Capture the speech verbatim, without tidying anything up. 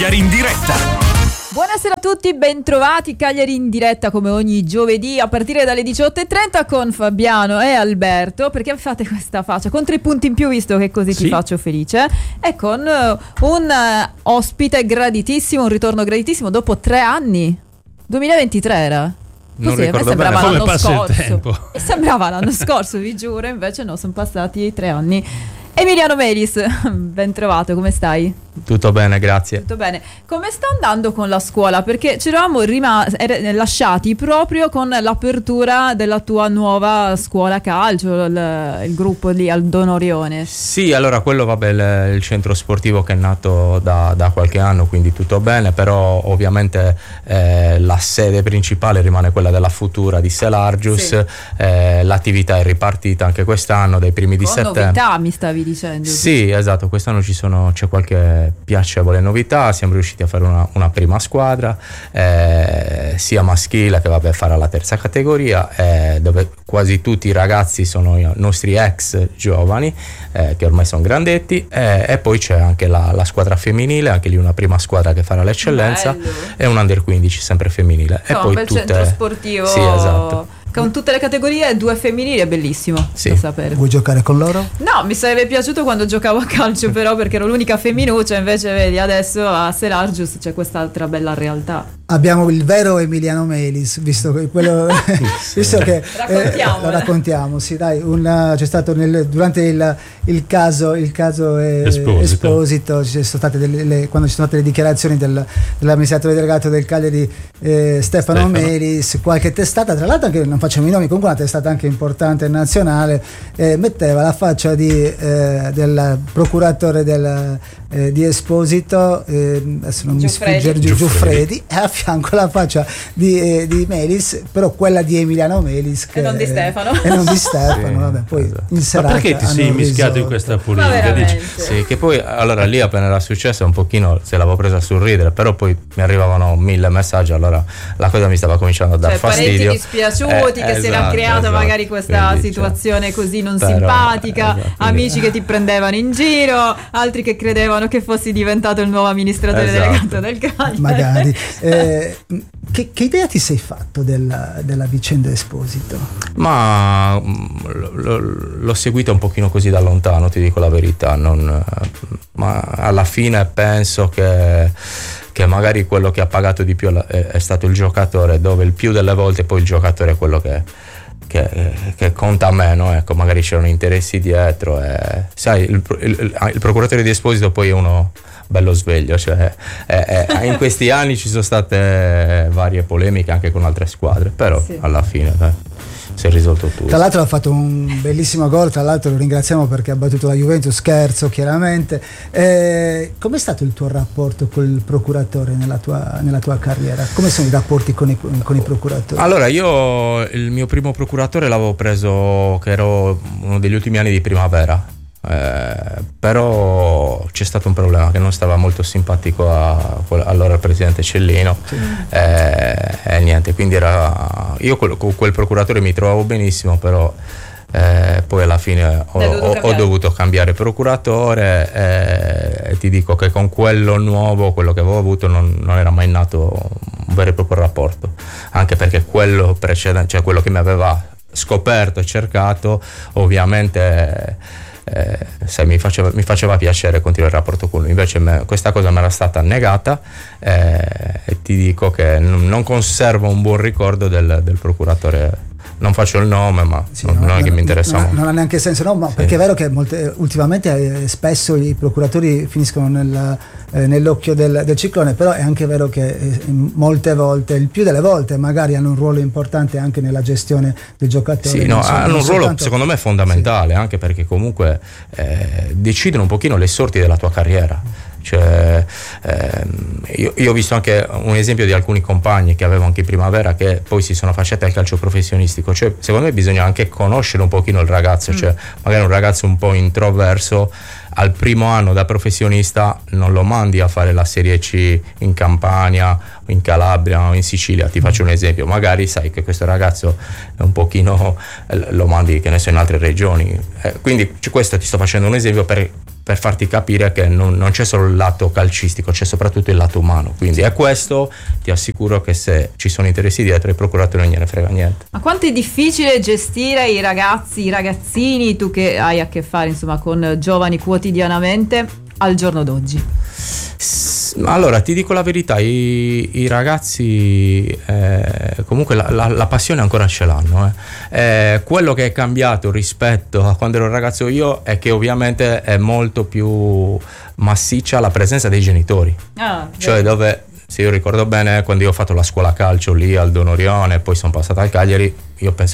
Cagliari in diretta. Buonasera a tutti, bentrovati. Cagliari in diretta come ogni giovedì a partire dalle diciotto e trenta con Fabiano e Alberto. Perché fate questa faccia? Con tre punti in più, visto che così sì. Ti faccio felice. E con uh, un uh, ospite graditissimo, un ritorno graditissimo dopo tre anni. duemilaventitré era? Non Così, ricordo sembrava bene l'anno come passa scorso. il tempo. E sembrava l'anno scorso, vi giuro, invece no, sono passati tre anni. Emiliano Melis, ben trovato, come stai? Tutto bene, grazie. Tutto bene. Come sta andando con la scuola? Perché ci eravamo rimas- er- lasciati proprio con l'apertura della tua nuova scuola calcio, il, il gruppo lì al Don Orione. Sì, allora quello vabbè il, il centro sportivo che è nato da, da qualche anno, quindi tutto bene, però ovviamente eh, la sede principale rimane quella della Futura di Selargius, sì. eh, l'attività è ripartita anche quest'anno dai primi di con settembre. Novità mi stavi dicendo. Sì, esatto, quest'anno ci sono, c'è qualche piacevole novità, siamo riusciti a fare una, una prima squadra eh, sia maschile che vabbè farà la terza categoria eh, dove quasi tutti i ragazzi sono i nostri ex giovani eh, che ormai sono grandetti eh, e poi c'è anche la, la squadra femminile, anche lì una prima squadra che farà l'eccellenza. Bello. E un under quindici sempre femminile. No, e poi bel tutte... centro sportivo. Sì, esatto. Con tutte le categorie e due femminili è bellissimo, sì. da sapere. Vuoi giocare con loro? No, mi sarebbe piaciuto quando giocavo a calcio però, perché ero l'unica femminuccia, invece vedi adesso a Selargius c'è quest'altra bella realtà. Abbiamo il vero Emiliano Melis, visto che quello visto che eh, lo raccontiamo, sì, dai, una, c'è stato nel, durante il, il caso il caso eh, Esposito, Esposito ci sono state delle, le, quando ci sono state le dichiarazioni del, dell'amministratore delegato del Cagliari eh, Stefano, Stefano Melis, qualche testata, tra l'altro anche non facciamo i nomi, comunque una testata anche importante nazionale, eh, metteva la faccia di, eh, del procuratore del, eh, di Esposito, eh, adesso non Giuffredi. mi sfugge Giuffredi, Giuffredi e a fianco la faccia di, eh, di Melis, però quella di Emiliano Melis che, e non di Stefano e non di Stefano sì, vabbè, poi esatto. In serata ma perché ti sei mischiato in questa politica? Sì, che poi allora lì appena era successo un pochino se l'avevo presa a sorridere, però poi mi arrivavano mille messaggi, allora la cosa mi stava cominciando a dar cioè, fastidio, parenti dispiaciuti eh, che esatto, si era creata esatto. magari questa quindi, situazione cioè, così non però, simpatica, esatto, amici che ti prendevano in giro, altri che credevano che fossi diventato il nuovo amministratore esatto. delegato del Cagliari magari eh, che, che idea ti sei fatto della, della vicenda Esposito? Ma l- l- l'ho seguita un pochino così da lontano, ti dico la verità, non, ma alla fine penso che che magari quello che ha pagato di più è, è stato il giocatore, dove il più delle volte poi il giocatore è quello che, che, che conta meno, ecco, magari c'erano interessi dietro e, sai, il, il, il procuratore di Esposito poi è uno bello sveglio, cioè è, è, in questi anni ci sono state varie polemiche anche con altre squadre, però sì. alla fine dai, si è risolto tutto. Tra l'altro ha fatto un bellissimo gol, tra l'altro lo ringraziamo perché ha battuto la Juventus, scherzo chiaramente. Eh, com'è stato il tuo rapporto col procuratore nella tua, nella tua carriera? Come sono i rapporti con i, con i procuratori? Allora io il mio primo procuratore l'avevo preso che ero uno degli ultimi anni di primavera. Eh, però c'è stato un problema che non stava molto simpatico a, allora al presidente Cellino sì. eh, e niente, quindi era io con quel, quel procuratore mi trovavo benissimo, però eh, poi alla fine ho, ho, ho dovuto cambiare procuratore eh, e ti dico che con quello nuovo, quello che avevo avuto, non, non era mai nato un vero e proprio rapporto, anche perché quello precedente, cioè quello che mi aveva scoperto e cercato, ovviamente Eh, sai, mi, faceva, mi faceva piacere continuare il rapporto con lui, invece me, questa cosa mi era stata negata eh, e ti dico che n- non conservo un buon ricordo del, del procuratore. Non faccio il nome, ma sì, non, no, non è che mi interessa non, molto. Non ha neanche senso, no, ma sì. Perché è vero che molte, ultimamente eh, spesso i procuratori finiscono nel, eh, nell'occhio del, del ciclone, però è anche vero che eh, molte volte, il più delle volte, magari hanno un ruolo importante anche nella gestione del giocatore. Sì, no, sono, hanno un ruolo soltanto... secondo me fondamentale, sì. Anche perché comunque eh, decidono un pochino le sorti della tua carriera. Cioè, ehm, io, io ho visto anche un esempio di alcuni compagni che avevo anche in primavera che poi si sono affacciati al calcio professionistico, cioè secondo me bisogna anche conoscere un pochino il ragazzo, mm. cioè magari un ragazzo un po' introverso al primo anno da professionista non lo mandi a fare la Serie C in Campania o in Calabria o in Sicilia, ti faccio un esempio, magari sai che questo ragazzo è un pochino lo mandi che ne so in altre regioni, eh, quindi questo ti sto facendo un esempio per per farti capire che non, non c'è solo il lato calcistico, c'è soprattutto il lato umano, quindi è questo, ti assicuro che se ci sono interessi dietro i procuratori non gliene frega niente. Ma quanto è difficile gestire i ragazzi, i ragazzini, tu che hai a che fare insomma con giovani quotidianamente al giorno d'oggi? Allora, ti dico la verità, i, i ragazzi eh, comunque la, la, la passione ancora ce l'hanno. Eh. Eh, quello che è cambiato rispetto a quando ero ragazzo io è che ovviamente è molto più massiccia la presenza dei genitori. Ah, cioè dove, se io ricordo bene, quando io ho fatto la scuola calcio lì al Don Orione e poi sono passato al Cagliari, io penso